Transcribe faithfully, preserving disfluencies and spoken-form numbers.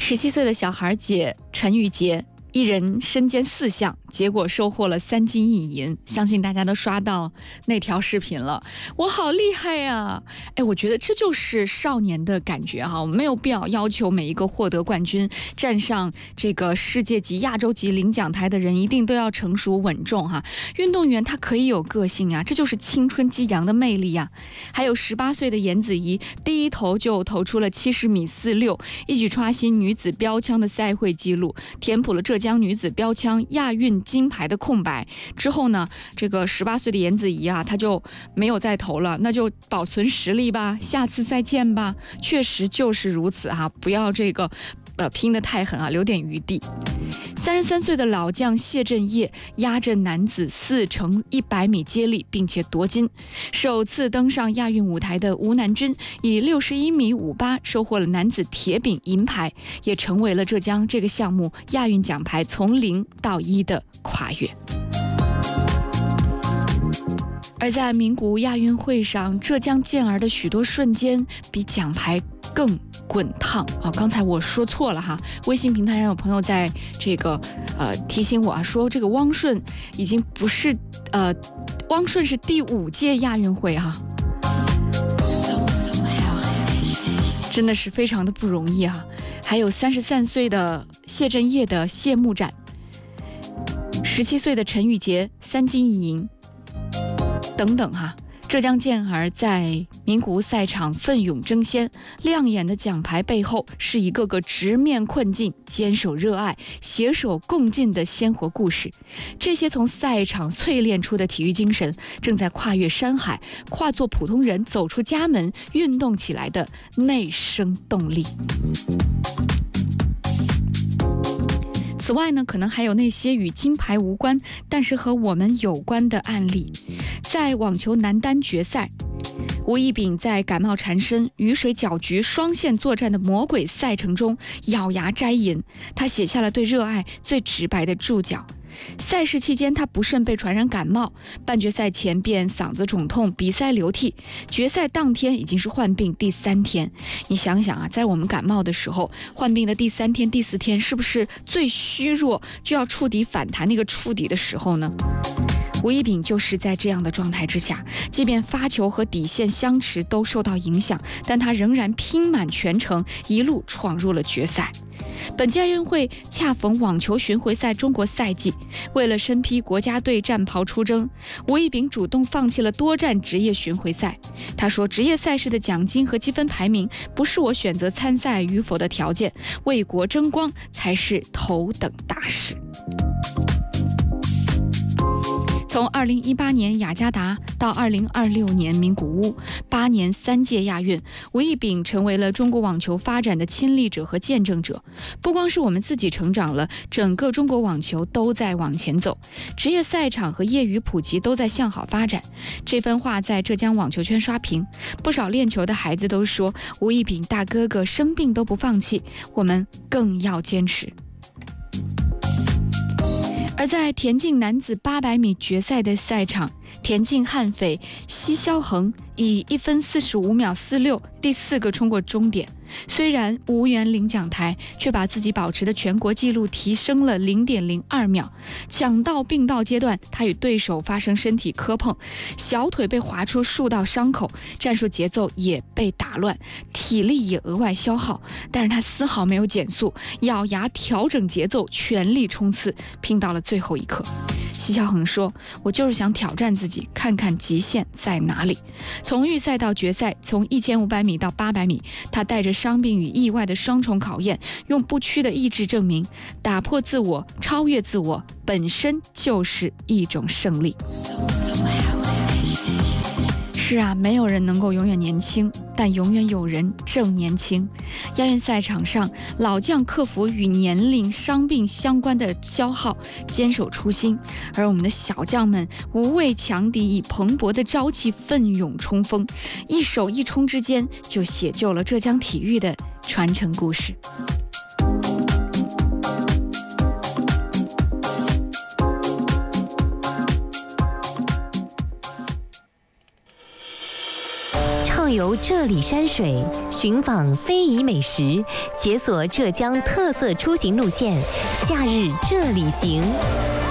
十七岁的小孩姐陈雨洁一人身兼四项，结果收获了三金一银。相信大家都刷到那条视频了，我好厉害呀！哎，我觉得这就是少年的感觉哈，我们没有必要要求每一个获得冠军、站上这个世界级、亚洲级领奖台的人一定都要成熟稳重哈。运动员他可以有个性啊，这就是青春激扬的魅力呀。还有十八岁的颜子怡，第一投就投出了七十米四六，一举刷新女子标枪的赛会纪录，填补了浙江女子标枪亚运金牌的空白。之后呢，这个十八岁的颜子怡啊，她就没有再投了，那就保存实力吧，下次再见吧。确实就是如此哈、啊，不要这个呃拼得太狠啊，留点余地。三十三岁的老将谢震业压阵男子四乘一百米接力，并且夺金。首次登上亚运舞台的吴南军以六十一米五八收获了男子铁饼银牌，也成为了浙江这个项目亚运奖牌从零到一的跨越。而在名古屋亚运会上，浙江健儿的许多瞬间比奖牌更滚烫啊！刚才我说错了哈，微信平台上有朋友在这个呃提醒我啊，说这个汪顺已经不是呃，汪顺是第五届亚运会哈、啊，真的是非常的不容易啊！还有三十三岁的谢震业的谢幕战，十七岁的陈雨洁三金一银。等等哈、啊，浙江健儿在名古屋赛场奋勇争先，亮眼的奖牌背后是一个个直面困境、坚守热爱、携手共进的鲜活故事。这些从赛场淬炼出的体育精神，正在跨越山海，化作普通人走出家门、运动起来的内生动力。此外呢，可能还有那些与金牌无关，但是和我们有关的案例。在网球男单决赛，吴亦丙在感冒缠身、雨水搅局、双线作战的魔鬼赛程中咬牙摘银，他写下了对热爱最直白的注脚。赛事期间，他不慎被传染感冒，半决赛前便嗓子肿痛、鼻塞流涕。决赛当天已经是患病第三天。你想想啊，在我们感冒的时候，患病的第三天、第四天，是不是最虚弱，就要触底反弹那个触底的时候呢？吴亦丙就是在这样的状态之下，即便发球和底线相持都受到影响，但他仍然拼满全程，一路闯入了决赛。本届亚运会恰逢网球巡回赛中国赛季，为了身披国家队战袍出征，吴亦丙主动放弃了多站职业巡回赛。他说，职业赛事的奖金和积分排名不是我选择参赛与否的条件，为国争光才是头等大事。从二零一八年雅加达到二零二六年名古屋，八年三届亚运，吴亦丙成为了中国网球发展的亲历者和见证者。不光是我们自己成长了，整个中国网球都在往前走，职业赛场和业余普及都在向好发展。这番话在浙江网球圈刷屏，不少练球的孩子都说，吴亦丙大哥哥生病都不放弃，我们更要坚持。而在田径男子八百米决赛的赛场，田径悍匪奚肖恒以一分四十五秒四六第四个冲过终点。虽然无缘领奖台，却把自己保持的全国纪录提升了 零点零二秒。抢到并道阶段，他与对手发生身体磕碰，小腿被划出数道伤口，战术节奏也被打乱，体力也额外消耗。但是他丝毫没有减速，咬牙调整节奏，全力冲刺，拼到了最后一刻。奚肖恒说，我就是想挑战自己，看看极限在哪里。从预赛到决赛，从一千五百米到八百米，他带着伤病与意外的双重考验，用不屈的意志证明，打破自我，超越自我，本身就是一种胜利。是啊，没有人能够永远年轻，但永远有人正年轻。亚运赛场上，老将克服与年龄、伤病相关的消耗，坚守初心；而我们的小将们无畏强敌，以蓬勃的朝气奋勇冲锋，一手一冲之间，就写就了浙江体育的传承故事。 畅游这里山水，寻寻访非遗美食，解锁浙江特色出行路线，假日这里行。